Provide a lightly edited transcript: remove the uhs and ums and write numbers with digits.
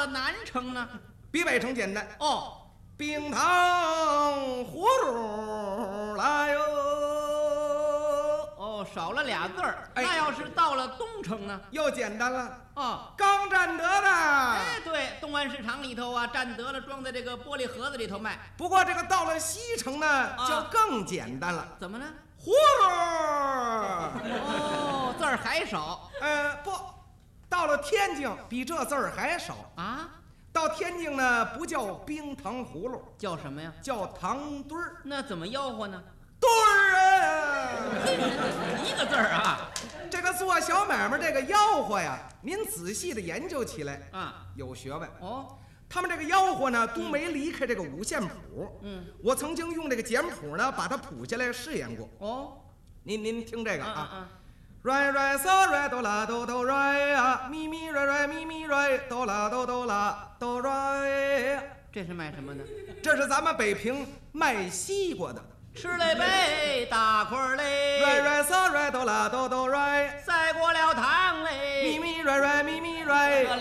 了南城呢？ 比北城简单哦， 冰糖葫芦来哟。 哦，少了俩字儿。 哎那要是到了东城呢？ 又简单了， 哦， 刚占得的。 哎，对，东安市场里头啊，占得了，装在这个玻璃盒子里头卖。 不过这个到了西城呢，就更简单了， 怎么呢？ 葫芦。 哦，字儿还少不，到了天津比这字儿还少。 啊？ 到天津呢，不叫冰糖葫芦， 叫什么呀？ 叫糖墩儿。 那怎么吆喝呢？ 墩儿啊！ 一个字儿啊。 这个做小买卖这个吆喝呀，您仔细的研究起来啊， 有学问。 哦， 他们这个吆喝呢，都没离开这个五线谱。我曾经用这个简谱呢，把它谱下来试验过。 哦， 您听这个啊。 来来嗦来哆啦哆哆来呀，咪咪来来咪咪来哆啦哆哆啦哆来。 这是卖什么的？ 这是咱们北平卖西瓜的。 吃嘞呗，大块嘞。 来来嗦来哆啦哆哆来。